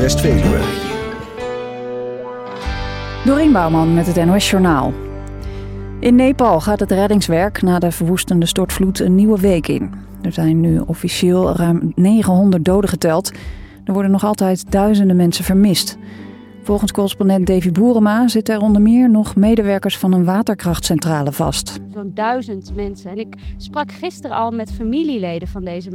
West-Veluwe. Dorien Bouwman met het NOS Journaal. In Nepal gaat het reddingswerk na de verwoestende stortvloed een nieuwe week in. Er zijn nu officieel ruim 900 doden geteld. Er worden nog altijd duizenden mensen vermist. Volgens correspondent Davy Boerema zitten er onder meer nog medewerkers van een waterkrachtcentrale vast. Zo'n 1000 mensen. En ik sprak gisteren al met familieleden van deze